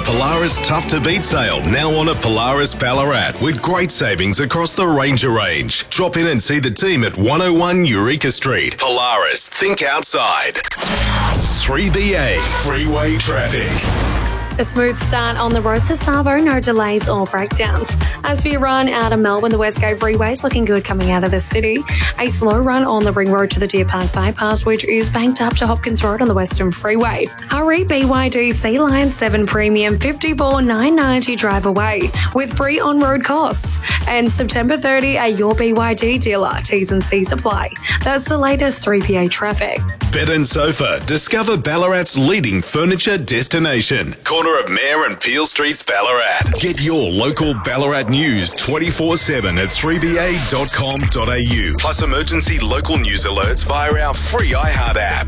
Polaris Tough to Beat sale now on at Polaris Ballarat with great savings across the Ranger range. Drop in and see the team at 101 Eureka Street. Polaris, think outside. 3BA Freeway Traffic. A smooth start on the road to Savo, no delays or breakdowns. As we run out of Melbourne, the Westgate Freeway is looking good coming out of the city. A slow run on the Ring Road to the Deer Park Bypass, which is banked up to Hopkins Road on the Western Freeway. Hurry, BYD Sea Lion 7 Premium 54,990 drive away with free on-road costs. And September 30 at your BYD dealer. T's and C's apply. That's the latest 3PA traffic. Bed and Sofa. Discover Ballarat's leading furniture destination. Corner of Mayor and Peel Streets, Ballarat. Get your local Ballarat news 24/7 at 3ba.com.au. Plus emergency local news alerts via our free iHeart app.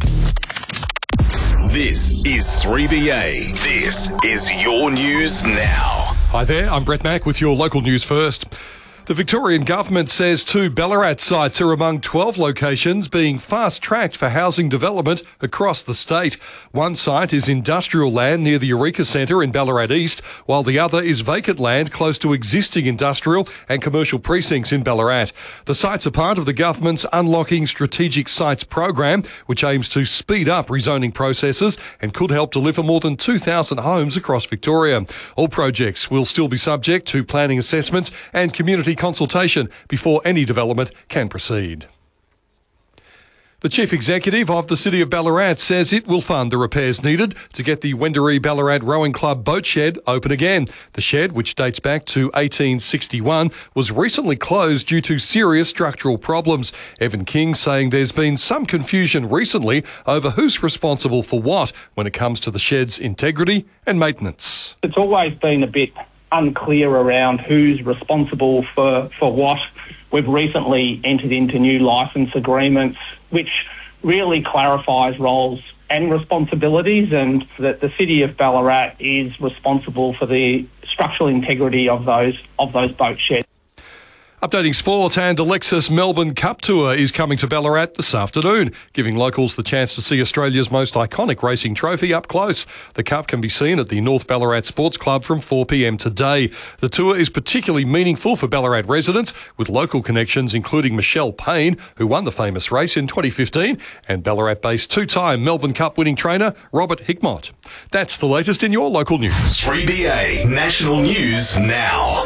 This is 3BA. This is your news now. Hi there, I'm Brett Mack with your local news first. The Victorian Government says 2 Ballarat sites are among 12 locations being fast-tracked for housing development across the state. One site is industrial land near the Eureka Centre in Ballarat East, while the other is vacant land close to existing industrial and commercial precincts in Ballarat. The sites are part of the government's Unlocking Strategic Sites program, which aims to speed up rezoning processes and could help deliver more than 2,000 homes across Victoria. All projects will still be subject to planning assessments and community consultation before any development can proceed. The Chief Executive of the City of Ballarat says it will fund the repairs needed to get the Wendouree Ballarat Rowing Club boat shed open again. The shed, which dates back to 1861, was recently closed due to serious structural problems. Evan King saying there's been some confusion recently over who's responsible for what when it comes to the shed's integrity and maintenance. It's always been a bit unclear around who's responsible for what. We've recently entered into new licence agreements, which really clarifies roles and responsibilities, and that the City of Ballarat is responsible for the structural integrity of those boat sheds. Updating sport, and the Lexus Melbourne Cup Tour is coming to Ballarat this afternoon, giving locals the chance to see Australia's most iconic racing trophy up close. The Cup can be seen at the North Ballarat Sports Club from 4 p.m. today. The tour is particularly meaningful for Ballarat residents, with local connections including Michelle Payne, who won the famous race in 2015, and Ballarat-based two-time Melbourne Cup winning trainer Robert Hickmott. That's the latest in your local news. 3BA National News Now.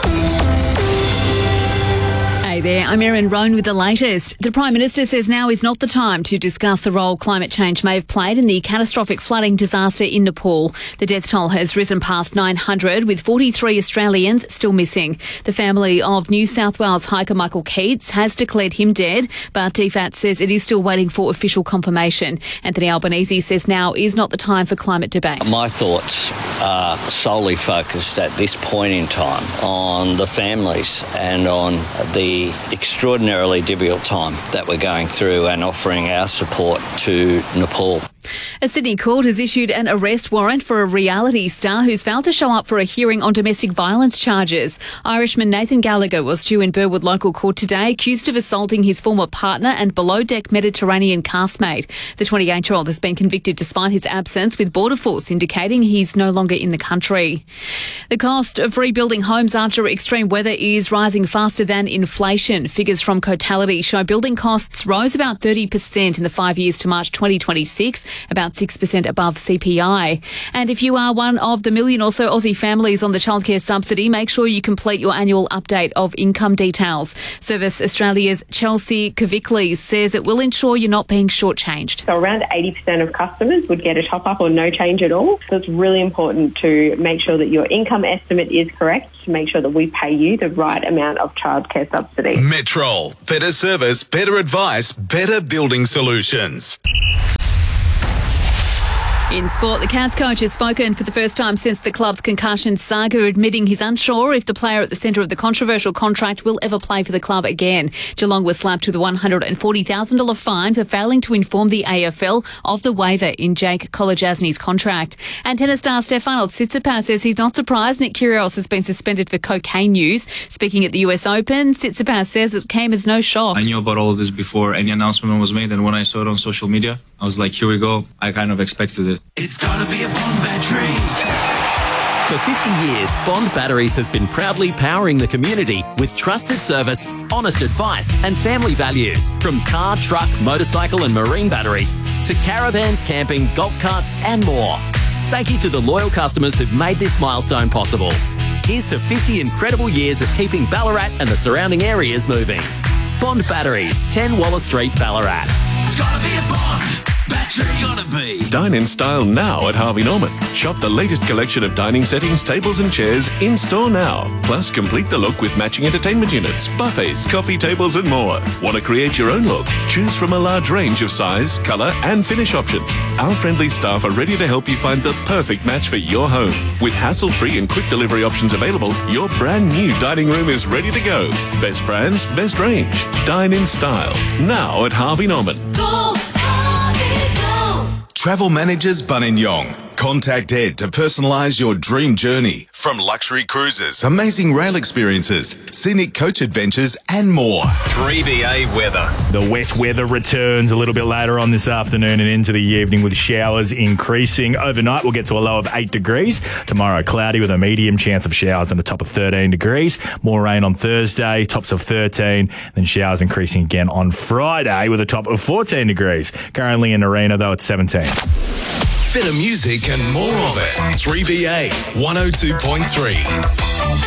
Hey there, I'm Erin Roan with the latest. The Prime Minister says now is not the time to discuss the role climate change may have played in the catastrophic flooding disaster in Nepal. The death toll has risen past 900, with 43 Australians still missing. The family of New South Wales hiker Michael Keats has declared him dead, but DFAT says it is still waiting for official confirmation. Anthony Albanese says now is not the time for climate debate. My thoughts are solely focused at this point in time on the families and on the extraordinarily difficult time that we're going through and offering our support to Nepal. A Sydney court has issued an arrest warrant for a reality star who's failed to show up for a hearing on domestic violence charges. Irishman Nathan Gallagher was due in Burwood Local Court today, accused of assaulting his former partner and below-deck Mediterranean castmate. The 28-year-old has been convicted despite his absence, with Border Force indicating he's no longer in the country. The cost of rebuilding homes after extreme weather is rising faster than inflation. Figures from Cotality show building costs rose about 30% in the 5 years to March 2026, about 6% above CPI. And if you are one of the million or so Aussie families on the childcare subsidy, make sure you complete your annual update of income details. Service Australia's Chelsea Kavickley says it will ensure you're not being shortchanged. So around 80% of customers would get a top-up or no change at all. So it's really important to make sure that your income estimate is correct, to make sure that we pay you the right amount of childcare subsidy. Metrol. Better service, better advice, better building solutions. In sport, the Cats coach has spoken for the first time since the club's concussion saga, admitting he's unsure if the player at the centre of the controversial contract will ever play for the club again. Geelong was slapped with a $140,000 fine for failing to inform the AFL of the waiver in Jake Kolodjasny's contract. And tennis star Stefanos Tsitsipas says he's not surprised Nick Kyrgios has been suspended for cocaine use. Speaking at the US Open, Tsitsipas says it came as no shock. I knew about all of this before any announcement was made, and when I saw it on social media, I was like, here we go. I kind of expected it. It's gotta be a bomb battery. For 50 years, Bond Batteries has been proudly powering the community with trusted service, honest advice and family values. From car, truck, motorcycle and marine batteries to caravans, camping, golf carts and more. Thank you to the loyal customers who've made this milestone possible. Here's to 50 incredible years of keeping Ballarat and the surrounding areas moving. Bond Batteries, 10 Wallace Street, Ballarat. It's gotta be a Bond. Battery gotta be. Dine in style now at Harvey Norman. Shop the latest collection of dining settings, tables and chairs in store now. Plus, complete the look with matching entertainment units, buffets, coffee tables and more. Want to create your own look? Choose from a large range of size, colour and finish options. Our friendly staff are ready to help you find the perfect match for your home. With hassle-free and quick delivery options available, your brand new dining room is ready to go. Best brands, best range. Dine in style now at Harvey Norman. Travel Managers Buninyong. Contact Ed to personalise your dream journey. From luxury cruises, amazing rail experiences, scenic coach adventures and more. 3BA weather. The wet weather returns a little bit later on this afternoon and into the evening with showers increasing. Overnight we'll get to a low of 8 degrees. Tomorrow cloudy with a medium chance of showers and a top of 13 degrees. More rain on Thursday, tops of 13. Then showers increasing again on Friday with a top of 14 degrees. Currently in Arena though it's 17. Better music and more of it. 3BA 102.3.